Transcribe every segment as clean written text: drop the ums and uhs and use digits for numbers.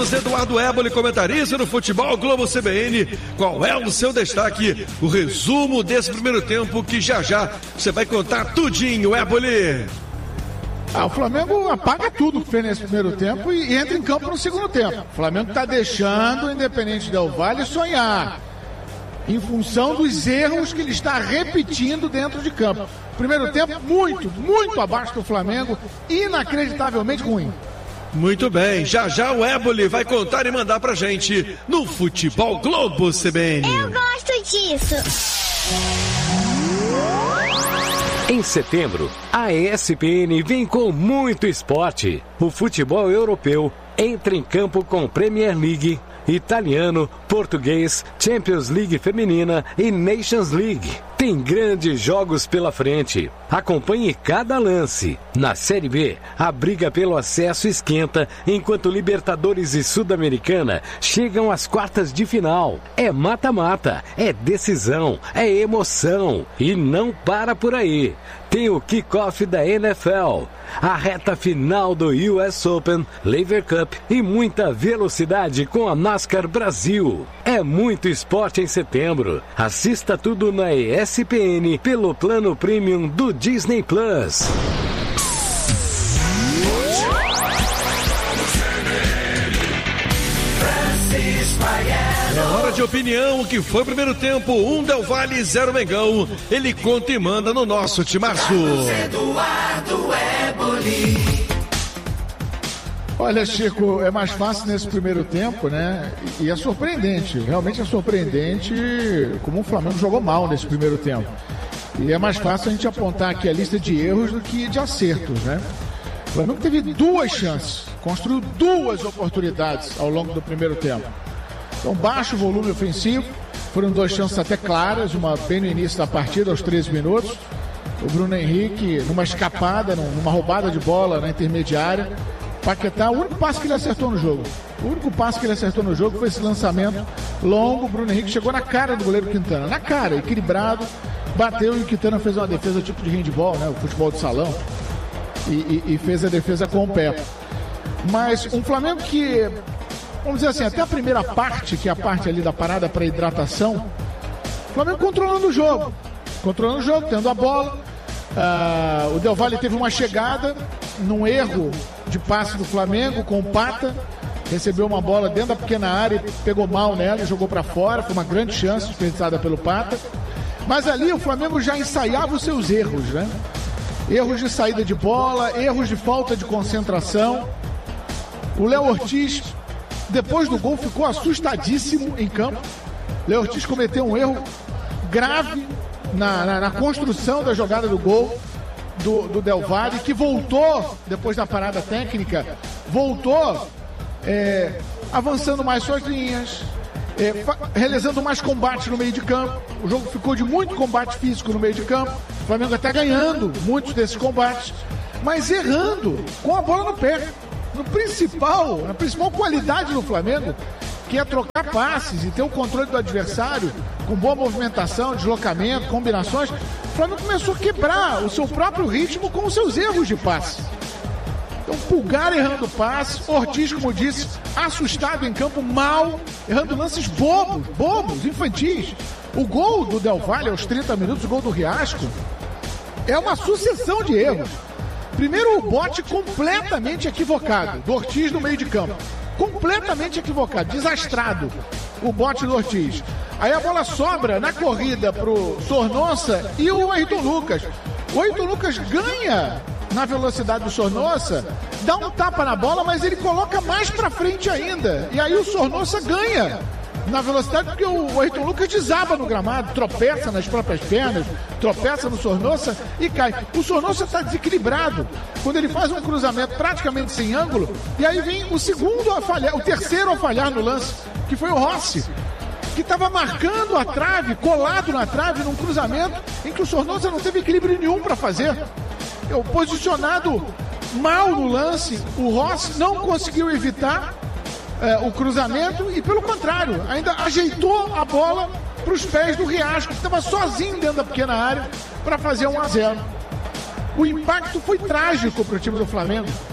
Eduardo Éboli, comentarista do Futebol Globo CBN. Qual é o seu destaque? O resumo desse primeiro tempo que já você vai contar tudinho, Éboli. O Flamengo apaga tudo que fez nesse primeiro tempo e entra em campo no segundo tempo. O Flamengo está deixando o Independente Del Valle sonhar em função dos erros que ele está repetindo dentro de campo. Primeiro tempo muito abaixo do Flamengo, inacreditavelmente ruim. Muito bem, já o Éboli vai contar e mandar pra gente no Futebol Globo CBN. Eu gosto disso. Em setembro, a ESPN vem com muito esporte. O futebol europeu entra em campo com Premier League, italiano, português, Champions League feminina e Nations League. Tem grandes jogos pela frente. Acompanhe cada lance. Na Série B, a briga pelo acesso esquenta, enquanto Libertadores e Sul-Americana chegam às quartas de final. É mata-mata, é decisão, é emoção. E não para por aí. Tem o kickoff da NFL, a reta final do US Open, Lever Cup e muita velocidade com a NASCAR Brasil. É muito esporte em setembro. Assista tudo na ESPN pelo plano premium do Disney Plus. É hora de opinião, o que foi o primeiro tempo, 1 Del Valle, 0 Mengão. Ele conta e manda no nosso timaço. Eduardo Éboli. Olha, Chico, é mais fácil nesse primeiro tempo, né? E é surpreendente, realmente é surpreendente como o Flamengo jogou mal nesse primeiro tempo. E é mais fácil a gente apontar aqui a lista de erros do que de acertos, né? O Flamengo teve 2 chances, construiu 2 oportunidades ao longo do primeiro tempo. Então, baixo volume ofensivo, foram 2 chances até claras, uma bem no início da partida, aos 13 minutos. O Bruno Henrique, numa escapada, numa roubada de bola na intermediária. Paquetá, o único passe que ele acertou no jogo. O único passe que ele acertou no jogo foi esse lançamento longo. O Bruno Henrique chegou na cara do goleiro Quintana. Na cara, equilibrado, bateu e o Quintana fez uma defesa tipo de handball, né? O futebol de salão. E fez a defesa com o pé. Mas um Flamengo que, vamos dizer assim, até a primeira parte, que é a parte ali da parada para hidratação, o Flamengo controlando o jogo, tendo a bola. O Del Valle teve uma chegada num erro de passe do Flamengo com o Pata, recebeu uma bola dentro da pequena área, pegou mal nela e jogou para fora. Foi uma grande chance desperdiçada pelo Pata, mas ali o Flamengo já ensaiava os seus erros, né? Erros de saída de bola, erros de falta de concentração. O Léo Ortiz, depois do gol, ficou assustadíssimo em campo. Léo Ortiz cometeu um erro grave na construção da jogada do gol do Del Valle, que voltou, depois da parada técnica, avançando mais suas linhas, realizando mais combate no meio de campo. O jogo ficou de muito combate físico no meio de campo. O Flamengo até ganhando muitos desses combates, mas errando com a bola no pé. A principal qualidade do Flamengo, que é trocar passes e ter o controle do adversário com boa movimentação, deslocamento, combinações. O Flamengo começou a quebrar o seu próprio ritmo com os seus erros de passe. Então, Pulgar errando passe, Ortiz, como disse, assustado em campo, mal, errando lances bobos, infantis. O gol do Del Valle aos 30 minutos, o gol do Riasco, é uma sucessão de erros. Primeiro, o bote completamente equivocado do Ortiz no meio de campo. Completamente equivocado, desastrado o bote do Ortiz. Aí a bola sobra na corrida pro Sornosa e o Ayrton Lucas. O Ayrton Lucas ganha na velocidade do Sornosa, dá um tapa na bola, mas ele coloca mais pra frente ainda. E aí o Sornosa ganha na velocidade, porque o Ayrton Lucas desaba no gramado, tropeça nas próprias pernas, tropeça no Sornosa e cai. O Sornosa está desequilibrado quando ele faz um cruzamento praticamente sem ângulo, e aí vem o segundo a falhar, o terceiro a falhar no lance, que foi o Rossi, que estava marcando a trave, colado na trave, num cruzamento em que o Sornosa não teve equilíbrio nenhum para fazer. Posicionado mal no lance, o Rossi não conseguiu evitar o cruzamento e, pelo contrário, ainda ajeitou a bola para os pés do Riasco, que estava sozinho dentro da pequena área para fazer 1-0. O impacto foi trágico para o time do Flamengo,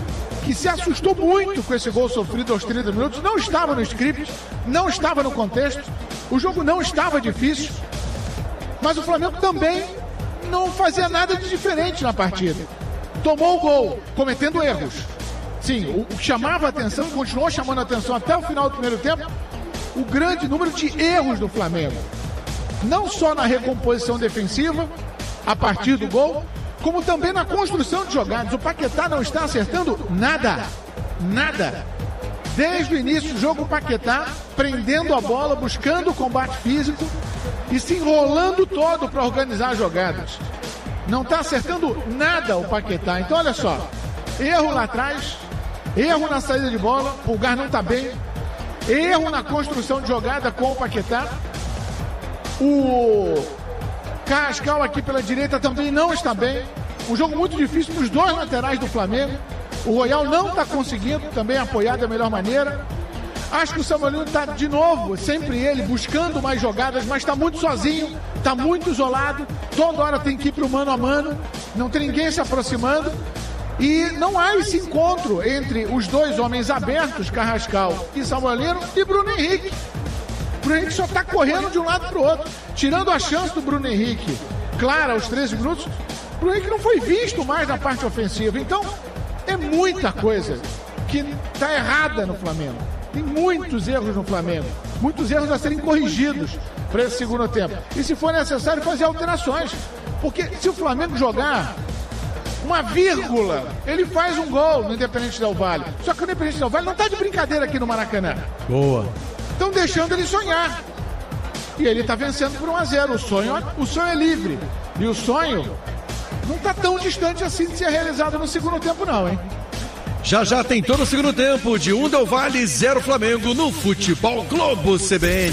que se assustou muito com esse gol sofrido aos 30 minutos, não estava no script, não estava no contexto, o jogo não estava difícil, mas o Flamengo também não fazia nada de diferente na partida. Tomou o gol, cometendo erros. Sim, o que chamava a atenção, continuou chamando a atenção até o final do primeiro tempo, o grande número de erros do Flamengo. Não só na recomposição defensiva, a partir do gol, como também na construção de jogadas. O Paquetá não está acertando nada. Nada. Desde o início do jogo, o Paquetá prendendo a bola, buscando o combate físico e se enrolando todo para organizar as jogadas. Não está acertando nada o Paquetá. Então, olha só. Erro lá atrás, erro na saída de bola, o Pulgar não está bem, erro na construção de jogada com o Paquetá. O Carrascal aqui pela direita também não está bem. Um jogo muito difícil para os dois laterais do Flamengo. O Royal não está conseguindo também apoiar da melhor maneira. Acho que o Samuelino está de novo, sempre ele, buscando mais jogadas, mas está muito sozinho, está muito isolado. Toda hora tem que ir para o mano a mano, não tem ninguém se aproximando. E não há esse encontro entre os dois homens abertos, Carrascal e Samuelino, e Bruno Henrique. Bruno Henrique só está correndo de um lado para o outro, tirando a chance do Bruno Henrique, clara, aos 13 minutos. O Bruno Henrique não foi visto mais na parte ofensiva. Então, é muita coisa que está errada no Flamengo. Tem muitos erros no Flamengo, muitos erros a serem corrigidos para esse segundo tempo. E se for necessário, fazer alterações. Porque se o Flamengo jogar uma vírgula, ele faz um gol no Independente Del Valle. Só que o Independente Del Valle não está de brincadeira aqui no Maracanã. Boa. Estão deixando ele sonhar. E ele está vencendo por 1-0. O sonho é livre. E o sonho não está tão distante assim de ser realizado no segundo tempo, não, hein? Já já tem todo o segundo tempo de 1 Del Valle, 0 Flamengo no Futebol Globo CBN.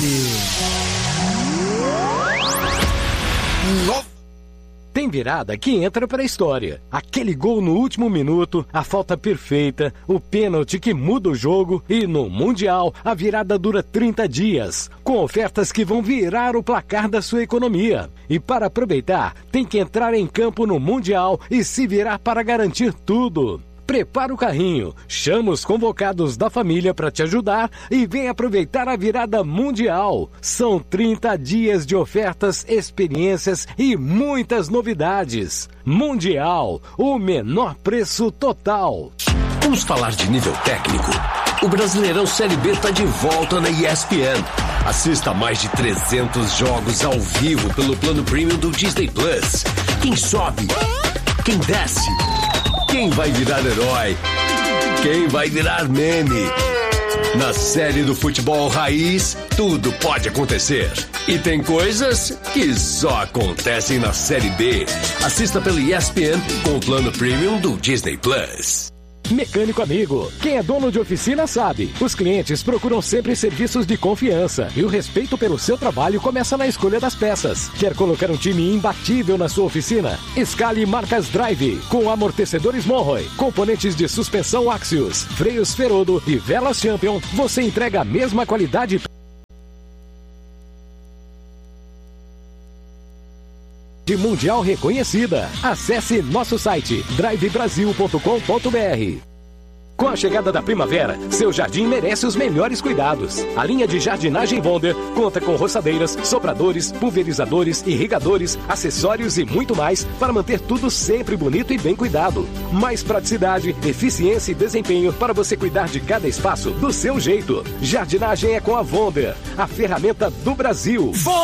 Tem virada que entra para a história. Aquele gol no último minuto, a falta perfeita, o pênalti que muda o jogo e no Mundial a virada dura 30 dias, com ofertas que vão virar o placar da sua economia. E para aproveitar, tem que entrar em campo no Mundial e se virar para garantir tudo. Prepara o carrinho, chama os convocados da família para te ajudar e vem aproveitar a virada mundial. São 30 dias de ofertas, experiências e muitas novidades. Mundial, o menor preço total. Vamos falar de nível técnico? O Brasileirão Série B está de volta na ESPN. Assista a mais de 300 jogos ao vivo pelo plano premium do Disney Plus. Quem sobe? Quem desce? Quem vai virar herói? Quem vai virar meme? Na série do futebol raiz, tudo pode acontecer. E tem coisas que só acontecem na Série B. Assista pelo ESPN com o plano premium do Disney Plus. Mecânico amigo, quem é dono de oficina sabe. Os clientes procuram sempre serviços de confiança e o respeito pelo seu trabalho começa na escolha das peças. Quer colocar um time imbatível na sua oficina? Escale marcas Drive, com amortecedores Monroy, componentes de suspensão Axios, freios Ferodo e velas Champion. Você entrega a mesma qualidade de mundial reconhecida. Acesse nosso site drivebrasil.com.br. Com a chegada da primavera, seu jardim merece os melhores cuidados. A linha de jardinagem Wonder conta com roçadeiras, sopradores, pulverizadores, irrigadores, acessórios e muito mais para manter tudo sempre bonito e bem cuidado. Mais praticidade, eficiência e desempenho para você cuidar de cada espaço do seu jeito. Jardinagem é com a Wonder, a ferramenta do Brasil.